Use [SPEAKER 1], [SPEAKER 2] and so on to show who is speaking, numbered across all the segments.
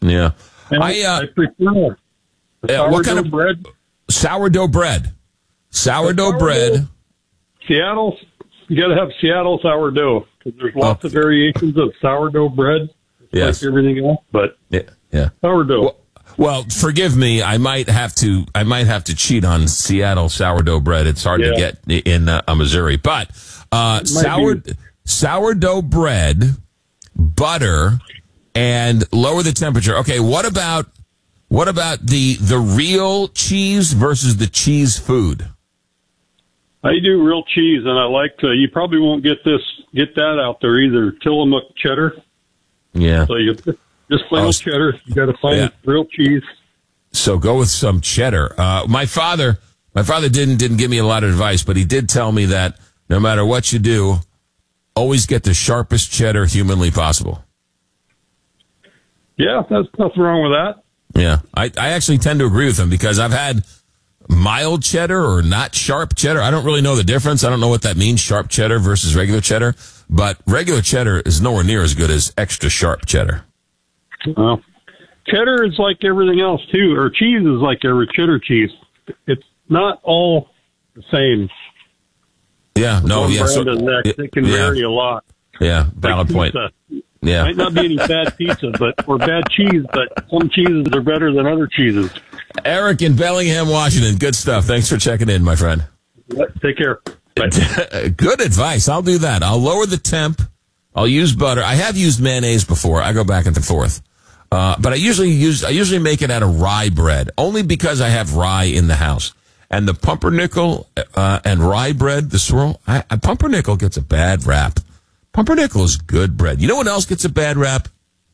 [SPEAKER 1] Yeah.
[SPEAKER 2] And I prefer
[SPEAKER 1] what kind of
[SPEAKER 2] bread.
[SPEAKER 1] Sourdough bread. Sourdough bread.
[SPEAKER 2] Seattle, you got to have Seattle sourdough because there's lots of variations of sourdough bread.
[SPEAKER 1] Yes.
[SPEAKER 2] Like everything else, but
[SPEAKER 1] yeah.
[SPEAKER 2] Sourdough.
[SPEAKER 1] Well, forgive me. I might have to cheat on Seattle sourdough bread. It's hard to get in Missouri, but sourdough bread, butter, and lower the temperature. Okay, what about the real cheese versus the cheese food?
[SPEAKER 2] I do real cheese, and I like to. You probably won't get that out there either. Tillamook cheddar.
[SPEAKER 1] Yeah.
[SPEAKER 2] So you just plain old cheddar. You got to find real cheese.
[SPEAKER 1] So go with some cheddar. My father didn't give me a lot of advice, but he did tell me that no matter what you do, always get the sharpest cheddar humanly possible.
[SPEAKER 2] Yeah, there's nothing wrong with that.
[SPEAKER 1] Yeah, I actually tend to agree with him because I've had mild cheddar or not sharp cheddar. I don't really know the difference. I don't know what that means, sharp cheddar versus regular cheddar. But regular cheddar is nowhere near as good as extra sharp cheddar.
[SPEAKER 2] Well, cheddar is like everything else, too. Or cheese is like every cheddar cheese. It's not all the same.
[SPEAKER 1] Yeah, no, yeah. So,
[SPEAKER 2] it can vary a lot.
[SPEAKER 1] Yeah, valid point. Yeah.
[SPEAKER 2] Might not be any bad pizza, or bad cheese, but some cheeses are better than other cheeses.
[SPEAKER 1] Eric in Bellingham, Washington. Good stuff. Thanks for checking in, my friend.
[SPEAKER 2] Take care.
[SPEAKER 1] Good advice. I'll do that. I'll lower the temp. I'll use butter. I have used mayonnaise before. I go back and forth. But I usually make it out of rye bread, only because I have rye in the house. And the pumpernickel and rye bread, the swirl, pumpernickel gets a bad rap. Pumpernickel is good bread. You know what else gets a bad rap?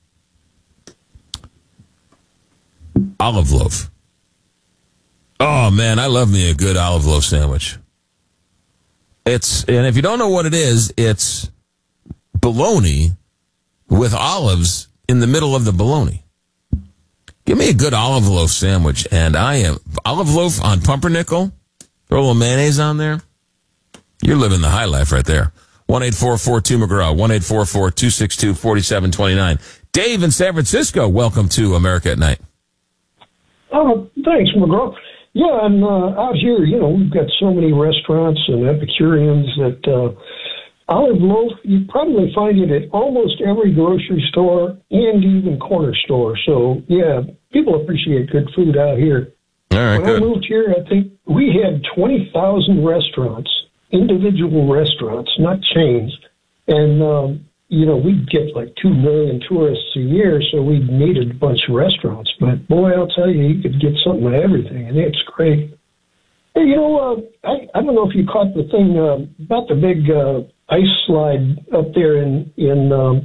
[SPEAKER 1] Olive loaf. Oh, man, I love me a good olive loaf sandwich. And if you don't know what it is, it's bologna with olives in the middle of the bologna. Give me a good olive loaf sandwich, and olive loaf on pumpernickel, throw a little mayonnaise on there. You're living the high life right there. 1-844-2-McGraw, 1-844-262-4729. Dave in San Francisco, welcome to America at Night.
[SPEAKER 3] Oh, thanks, McGraw. Yeah, I'm out here, we've got so many restaurants and Epicureans that olive loaf, you probably find it at almost every grocery store and even corner store. So, yeah, people appreciate good food out here.
[SPEAKER 1] All right,
[SPEAKER 3] when I moved here, I think we had 20,000 restaurants, individual restaurants, not chains. And, we'd get like 2 million tourists a year, so we needed a bunch of restaurants. But, boy, I'll tell you, you could get something of everything, and it's great. Hey, I don't know if you caught the thing about the big ice slide up there in the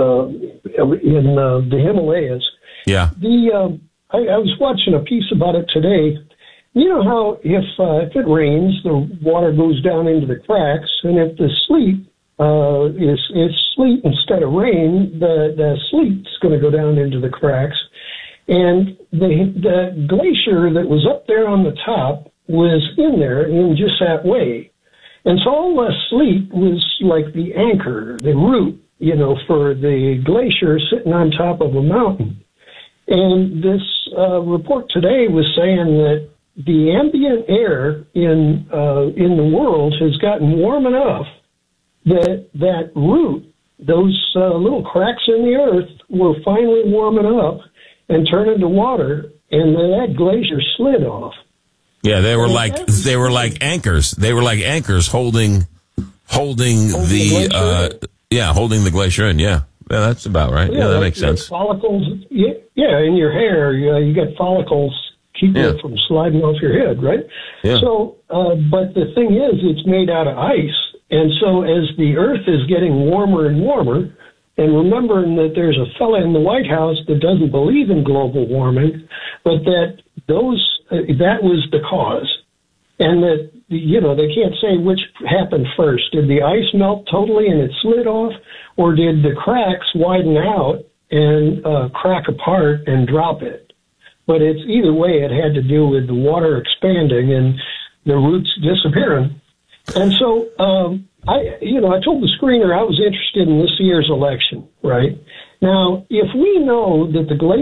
[SPEAKER 3] Himalayas.
[SPEAKER 1] Yeah.
[SPEAKER 3] I was watching a piece about it today. You know how if it rains, the water goes down into the cracks, and if the sleet is sleet instead of rain, the sleet's going to go down into the cracks. And the glacier that was up there on the top was in there in just that way. And so all the sleet was like the anchor, the root, for the glacier sitting on top of a mountain. And this report today was saying that the ambient air in the world has gotten warm enough that root, those little cracks in the earth, were finally warming up and turn into water, and that glacier slid off.
[SPEAKER 1] Yeah, they were like anchors. They were like anchors holding the glacier in. Yeah, that's about right. Yeah, that makes sense.
[SPEAKER 3] Follicles. Yeah, in your hair, you got follicles keeping it from sliding off your head, right?
[SPEAKER 1] Yeah.
[SPEAKER 3] So, but the thing is, it's made out of ice. And so as the earth is getting warmer and warmer, and remembering that there's a fella in the White House that doesn't believe in global warming, but that was the cause. And that, they can't say which happened first. Did the ice melt totally and it slid off? Or did the cracks widen out and crack apart and drop it? But it's either way, it had to do with the water expanding and the roots disappearing. And so, I told the screener I was interested in this year's election, right? Now, if we know that the glacier